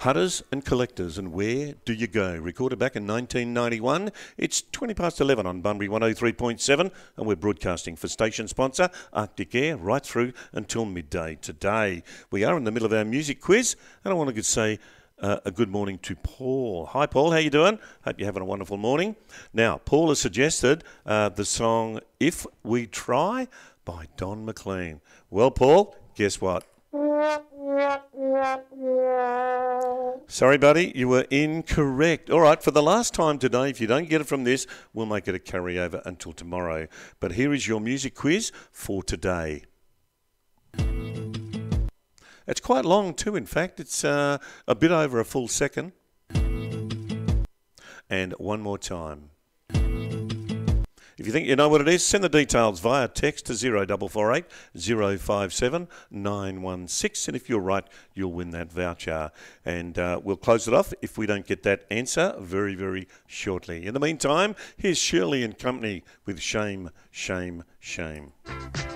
Hunters and Collectors, and Where Do You Go? Recorded back in 1991. It's 20 past 11 on Bunbury 103.7, and we're broadcasting for station sponsor Arctic Air right through until midday today. We are in the middle of our music quiz, and I want to say a good morning to Paul. Hi, Paul. How you doing? Hope you're having a wonderful morning. Now, Paul has suggested the song If We Try by Don McLean. Well, Paul, guess what? Sorry, buddy, you were incorrect. All right, for the last time today, if you don't get it from this, we'll make it a carryover until tomorrow. But here is your music quiz for today. It's quite long too, in fact. It's a bit over a full second. And one more time. If you think you know what it is, send the details via text to 0448 057 916. And if you're right, you'll win that voucher. And we'll close it off if we don't get that answer very, very shortly. In the meantime, here's Shirley and Company with Shame, Shame, Shame.